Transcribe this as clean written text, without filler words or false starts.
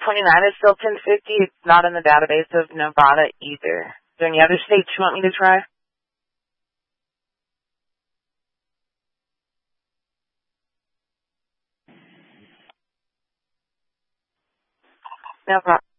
29 is still 1050. It's not in the database of Nevada either. Is there any other states you want me to try? No problem.